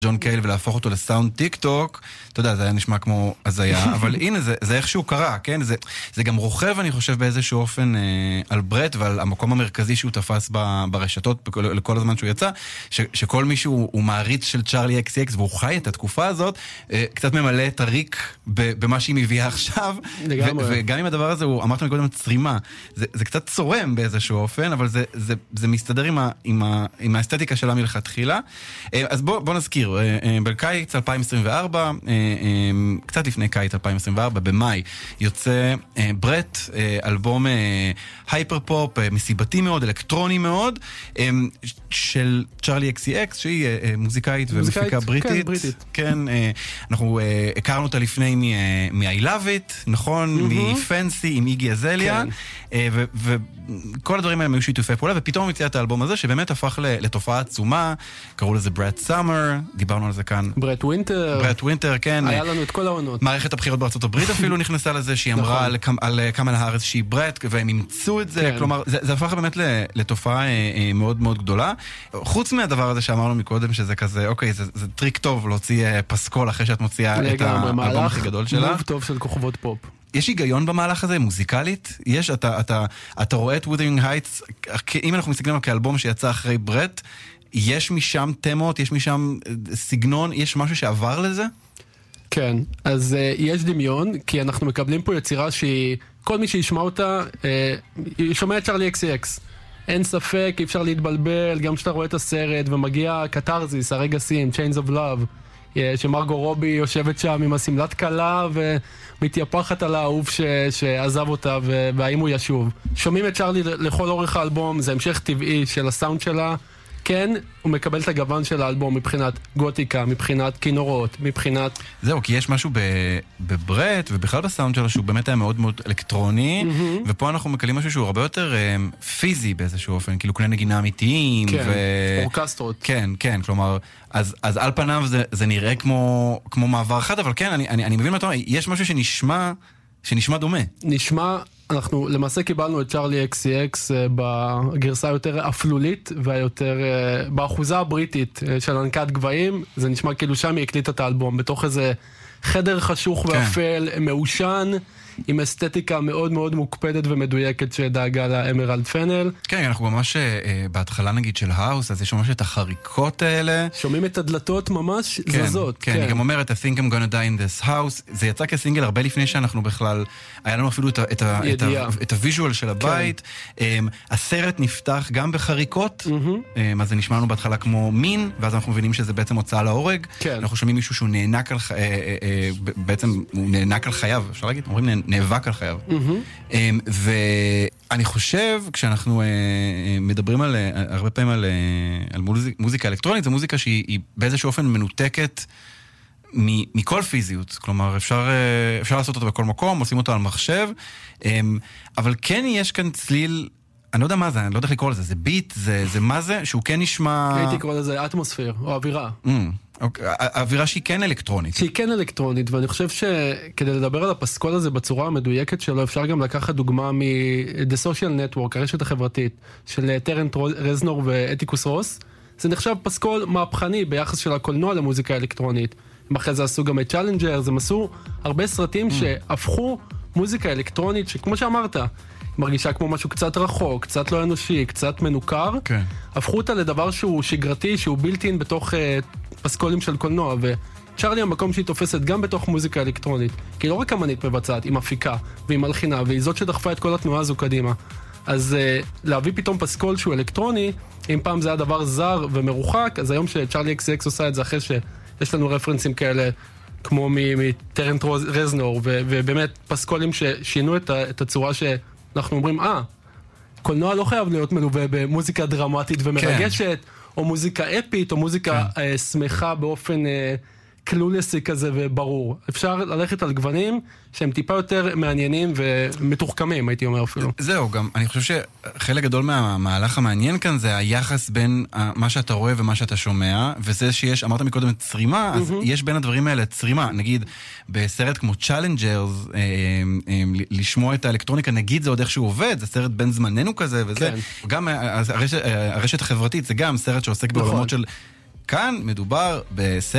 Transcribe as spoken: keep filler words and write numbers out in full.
ג'ון קייל ולהפוך אותו לסאונד טיק טוק, אתה יודע, זה היה נשמע כמו הזיה, אבל הנה, זה, זה איכשהו קרה, כן? זה, זה גם רוכב, אני חושב, באיזשהו אופן אה, על ברט ועל המקום המרכזי שהוא תפס ב, ברשתות בכל, לכל הזמן שהוא יצא, ש, שכל מישהו הוא מעריץ של צ'ארלי אקס אקס, והוא חי את התקופה הזאת, אה, קצת ממלא את הריק ב, במה שהיא מביאה עכשיו, ו, וגם עם הדבר הזה, הוא אמרת מקודם צרימה, זה, זה קצת צורם באיזשהו אופן, אבל זה, זה, זה מסתדר עם, ה, עם, ה, עם האסתטיקה שלה מלכתחילה. אה, אז בוא, בוא נזכיר, בקיץ אלפיים עשרים וארבע, קצת לפני קיץ אלפיים עשרים וארבע, במאי, יוצא ברט, אלבום הייפר פופ, מסיבתי מאוד, אלקטרוני מאוד, של צ'ארלי אקס אקס, שהיא מוזיקאית ומפיקה בריטית. כן, אנחנו הכרנו אותה לפני מ-I Love It, נכון? מפנסי, עם איגי אזליה, וכל הדברים האלה היו שיתופי פעולה, ופתאום הציע את האלבום הזה, שבאמת הפך לתופעה עצומה, קראו לזה ברט סאמר, דיברנו על זה כאן. ברט ווינטר. ברט ווינטר, כן. היה לנו את כל העונות. מערכת הבחירות בארצות הברית אפילו נכנסה לזה, שהיא אמרה על קמאלה האריס שהיא ברט, והם אימצו את זה, כלומר, זה הפך באמת לתופעה מאוד מאוד גדולה. חוץ מהדבר הזה שאמרנו מקודם, שזה כזה, אוקיי, זה טריק טוב להוציא פסקול אחרי שאת מוציאה את האלבום הכי גדול שלה. מוב טוב של כוכבות פופ. יש היגיון במהלך הזה, מוזיקלית? יש, אתה, אתה, אתה רואה את Wuthering Heights, אם אנחנו מסתכלים על כאלבום שיצא אחרי ברט, יש משם תמות, יש משם סגנון, יש משהו שעבר לזה? כן, אז uh, יש דמיון, כי אנחנו מקבלים פה יצירה שהיא, כל מי שישמע אותה, uh, שומע את צ'ארלי אקס אקס. אין ספק, אי אפשר להתבלבל, גם כשאתה רואה את הסרט, ומגיע קטרזיס, הרגע סים, Chains of Love, שמרגו רובי יושבת שם עם הסמלת קלה ומתייפחת על האהוב ש... שעזב אותה והאם הוא ישוב. שומעים את צ'ארלי לכל אורך האלבום, זה המשך טבעי של הסאונד שלה. כן, הוא מקבל את הגוון של האלבום מבחינת גותיקה, מבחינת כינורות, מבחינת... זהו, כי יש משהו בברט ובכלל בסאונד שלו שהוא באמת היה מאוד מאוד אלקטרוני, mm-hmm. ופה אנחנו מקלים משהו שהוא הרבה יותר um, פיזי באיזשהו אופן, כאילו כלי נגינה אמיתיים. כן, ו... אורקסטרות. כן, כן, כלומר, אז, אז על פניו זה, זה נראה כמו, כמו מעבר אחד, אבל כן, אני, אני, אני מבין מה אתה אומר, יש משהו שנשמע, שנשמע דומה. נשמע... אנחנו למעשה קיבלנו את צ'ארלי אקס אקס בגרסה יותר אפלולית והיותר, באחוזה הבריטית של ענקת גבהים, זה נשמע כאילו שם היא הקליטה את האלבום, בתוך איזה חדר חשוך ואפל, מעושן, עם אסתטיקה מאוד מאוד מוקפדת ומדויקת שדאגה לאמרלד פנל. כן, אנחנו ממש בהתחלה נגיד של האוס, אז יש ממש את החריקות האלה. שומעים את הדלתות ממש זזות. כן, היא גם אומרת, I think I'm gonna die in this house. זה יצא כסינגל הרבה לפני שאנחנו בכלל, היה לנו אפילו את הוויז'ואל של הבית. הסרט נפתח גם בחריקות, אז זה נשמע לנו בהתחלה כמו מין, ואז אנחנו מבינים שזה בעצם הוצאה להורג. אנחנו שומעים מישהו שהוא נאנק על חייו, בעצם הוא נאנק על חייו, אפשר להגיד? אומרים נאבק על חייו. ואני חושב, כשאנחנו מדברים על, הרבה פעמים על, על מוזיקה אלקטרונית, זו מוזיקה שהיא באיזשהו אופן מנותקת מכל פיזיות. כלומר, אפשר, אפשר לעשות אותה בכל מקום, עושים אותה על מחשב, אבל כן יש כאן צליל, אני לא יודע מה זה, אני לא יודע איך לקרוא לזה, זה ביט, זה, זה מה זה, שהוא כן נשמע... הייתי לקרוא לזה אטמוספיר, או אווירה. האווירה שהיא כן אלקטרונית. שהיא כן אלקטרונית, ואני חושב שכדי לדבר על הפסקול הזה בצורה המדויקת שלו, אפשר גם לקחת דוגמה מ-The Social Network, הרשת החברתית, של טרנט רזנור ואתיקוס רוס. זה נחשב פסקול מהפכני ביחס של הקולנוע למוזיקה אלקטרונית. הם אחרי זה עשו גם את צ'אלנג'ר, הם עשו הרבה סרטים שהפכו מוזיקה אלקטרונית, שכמו שאמרת, מרגישה כמו משהו קצת רחוק, קצת לא אנושי, קצת מנוכר. כן. הפכו אותה לדבר שהוא שגרתי, שהוא בילטין בתוך uh, פסקולים של קולנוע, וצ'ארלי המקום שהיא תופסת גם בתוך מוזיקה אלקטרונית, כי לא רק אמנית מבצעת, היא מפיקה, והיא מלחינה, והיא זאת שדחפה את כל התנועה הזו קדימה. אז uh, להביא פתאום פסקול שהוא אלקטרוני, אם פעם זה היה דבר זר ומרוחק, אז היום שצ'ארלי אקס אקס עושה את זה אחרי שיש לנו רפרנסים כאלה, כמו מטרנט רזנור, ובאמת פסקולים ששינו את הצורה ש... אנחנו אומרים, אה, קולנוע לא חייב להיות מלווה במוזיקה דרמטית ומרגשת, או מוזיקה אפית, או מוזיקה שמחה באופן קלולסי כזה וברור. אפשר ללכת על גוונים שהם טיפה יותר מעניינים ומתוחכמים, הייתי אומר אפילו. זהו, גם אני חושב שחלק גדול מהמהלך המעניין כאן זה היחס בין מה שאתה רואה ומה שאתה שומע, וזה שיש, אמרת מקודם צרימה, אז יש בין הדברים האלה צרימה. נגיד, בסרט כמו צ'אלנג'רס, לשמוע את האלקטרוניקה, נגיד זה עוד איכשהו עובד, זה סרט בין זמננו כזה, וזה גם הרשת החברתית, זה גם סרט שעוסק בעולמות של... כאן מדובר בסרט